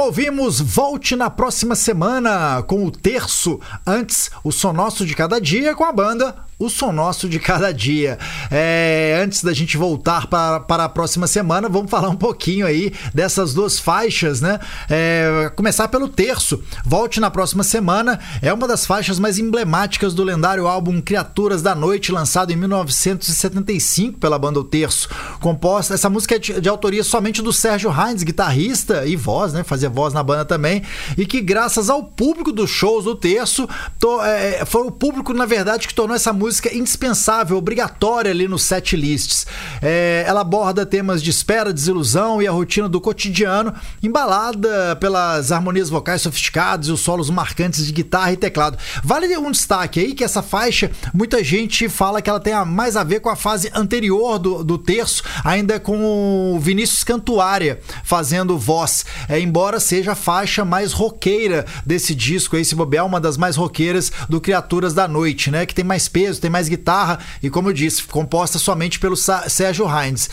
Ouvimos Volte na Próxima Semana com o Terço, antes o Som Nosso de Cada Dia com a banda O Som Nosso de Cada Dia. Antes da gente voltar para a próxima semana, vamos falar um pouquinho aí dessas duas faixas, né? Começar pelo Terço. Volte na Próxima Semana é uma das faixas mais emblemáticas do lendário álbum Criaturas da Noite, lançado em 1975 pela banda O Terço. Composta, essa música é de autoria somente do Sérgio Heinz, guitarrista e voz, né? Fazia voz na banda também, e que graças ao público dos shows do Terço, foi o público, na verdade, que tornou essa música indispensável, obrigatória ali nos set lists. Ela aborda temas de espera, desilusão e a rotina do cotidiano, embalada pelas harmonias vocais sofisticadas e os solos marcantes de guitarra e teclado. Vale um destaque aí que essa faixa, muita gente fala que ela tem mais a ver com a fase anterior do Terço, ainda com o Vinícius Cantuária fazendo voz, embora seja a faixa mais roqueira desse disco aí, se bobear, uma das mais roqueiras do Criaturas da Noite, né? Que tem mais peso, tem mais guitarra e, como eu disse, composta somente pelo Sérgio Heinz.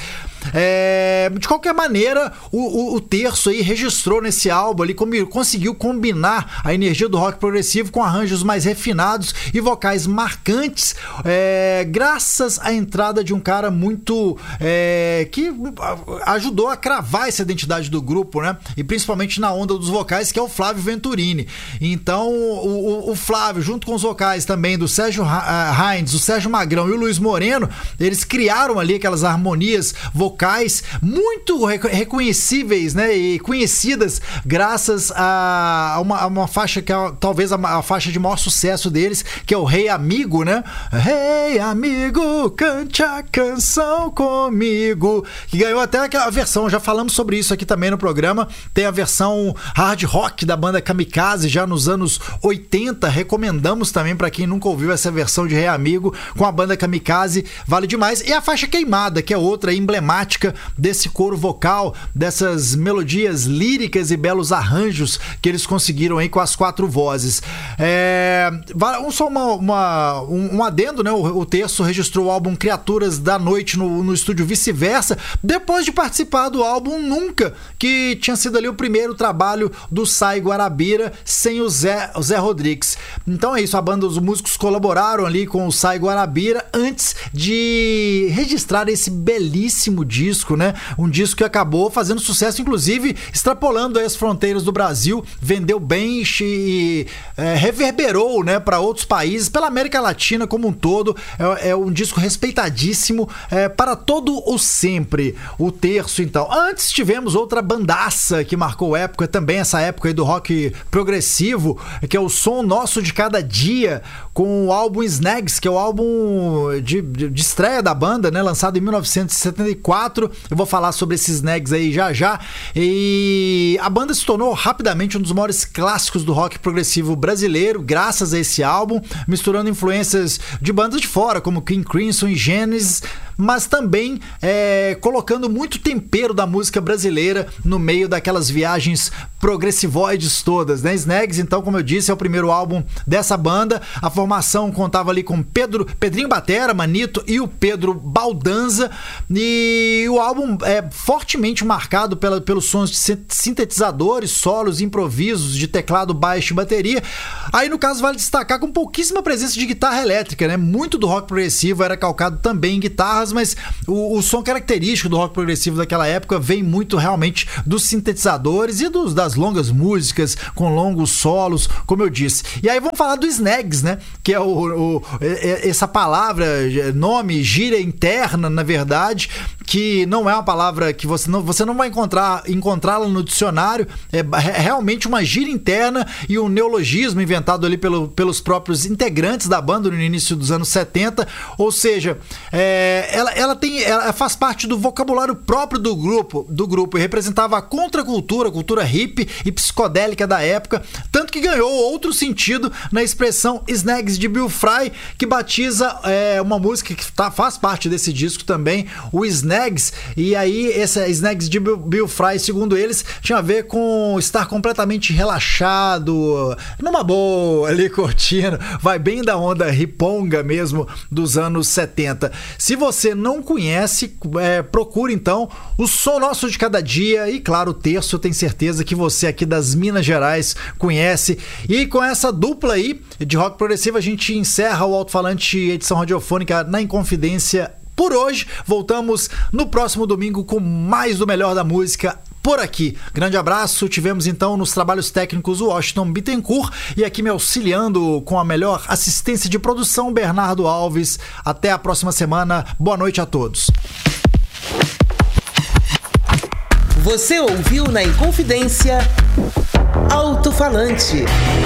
De qualquer maneira, o Terço aí registrou nesse álbum ali, conseguiu combinar a energia do rock progressivo com arranjos mais refinados e vocais marcantes, graças à entrada de um cara muito que ajudou a cravar essa identidade do grupo, né? E principalmente na onda dos vocais, que é o Flávio Venturini. Então o Flávio, junto com os vocais também do Sérgio Heinz, o Sérgio Magrão e o Luiz Moreno, eles criaram ali aquelas harmonias vocais muito reconhecíveis, né, e conhecidas graças a uma faixa que é talvez a faixa de maior sucesso deles, que é o Hey Amigo, né? Hey Amigo, cante a canção comigo, que ganhou até aquela versão, já falamos sobre isso aqui também no programa, tem a versão hard rock da banda Kamikaze já nos anos 80, recomendamos também para quem nunca ouviu essa versão de Hey Amigo com a banda Kamikaze, vale demais. E a faixa Queimada, que é outra emblemática desse coro vocal, dessas melodias líricas e belos arranjos que eles conseguiram aí com as quatro vozes. Só um adendo, né? O Terço registrou o álbum Criaturas da Noite no estúdio Vice-Versa, depois de participar do álbum Nunca, que tinha sido ali o primeiro trabalho do Sai Guarabira sem o Zé Rodrigues. Então é isso, a banda, os músicos colaboraram ali com o Sai Guarabira antes de registrar esse belíssimo disco, né? Um disco que acabou fazendo sucesso, inclusive extrapolando as fronteiras do Brasil, vendeu bem e reverberou, né, para outros países, pela América Latina como um todo. É um disco respeitadíssimo para todo o sempre, o Terço. Então, antes tivemos outra bandaça que marcou época, também essa época aí do rock progressivo, que é o Som Nosso de Cada Dia, com o álbum Snags, que é o álbum de estreia da banda, né, lançado em 1974. Eu vou falar sobre esses Snags aí já. E a banda se tornou rapidamente um dos maiores clássicos do rock progressivo brasileiro, graças a esse álbum, misturando influências de bandas de fora, como King Crimson e Genesis, mas também colocando muito tempero da música brasileira no meio daquelas viagens progressivoides todas, né? Snags, então, como eu disse, é o primeiro álbum dessa banda. A formação contava ali com Pedrinho Batera, Manito e o Pedro Baldanza, e o álbum é fortemente marcado pelos sons de sintetizadores, solos, improvisos de teclado, baixo e bateria. Aí, no caso, vale destacar com pouquíssima presença de guitarra elétrica, né? Muito do rock progressivo era calcado também em guitarras, mas o som característico do rock progressivo daquela época vem muito realmente dos sintetizadores e das longas músicas com longos solos, como eu disse. E aí vamos falar do Snags, né? Que é essa palavra, nome, gíria interna, na verdade, que não é uma palavra que você não vai encontrá-la no dicionário, é realmente uma gíria interna e um neologismo inventado ali pelos próprios integrantes da banda no início dos anos 70, ou seja, ela faz parte do vocabulário próprio do grupo e representava a contracultura, a cultura hippie e psicodélica da época, tanto tanto que ganhou outro sentido na expressão Snags de Bill Fry, que batiza uma música que faz parte desse disco também, o Snags. E aí, essa Snags de Bill Fry, segundo eles, tinha a ver com estar completamente relaxado, numa boa, ali curtindo, vai bem da onda riponga mesmo dos anos 70. Se você não conhece, procure então o Som Nosso de Cada Dia e, claro, o Terço, eu tenho certeza que você aqui das Minas Gerais conhece. E com essa dupla aí de rock progressivo, a gente encerra o Alto-Falante edição radiofônica na Inconfidência por hoje. Voltamos no próximo domingo com mais do melhor da música por aqui. Grande abraço. Tivemos então nos trabalhos técnicos o Washington Bittencourt e aqui me auxiliando com a melhor assistência de produção, Bernardo Alves. Até a próxima semana. Boa noite a todos. Você ouviu na Inconfidência Alto-Falante.